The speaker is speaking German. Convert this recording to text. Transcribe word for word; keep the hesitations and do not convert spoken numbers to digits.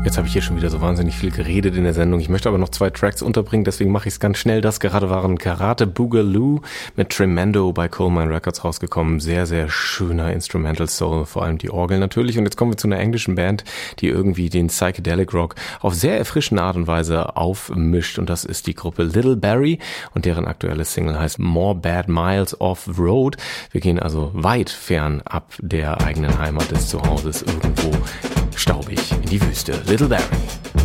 Jetzt habe ich hier schon wieder so wahnsinnig viel geredet in der Sendung. Ich möchte aber noch zwei Tracks unterbringen, deswegen mache ich es ganz schnell. Das gerade waren Karate Boogaloo mit Tremendo bei Coleman Records rausgekommen. Sehr, sehr schöner Instrumental Soul, vor allem die Orgel natürlich. Und jetzt kommen wir zu einer englischen Band, die irgendwie den Psychedelic Rock auf sehr erfrischende Art und Weise aufmischt. Und das ist die Gruppe Little Barrie und deren aktuelle Single heißt More Bad Miles Off Road. Wir gehen also weit fern ab der eigenen Heimat des Zuhauses irgendwo staubig in die Wüste. Little Barrie.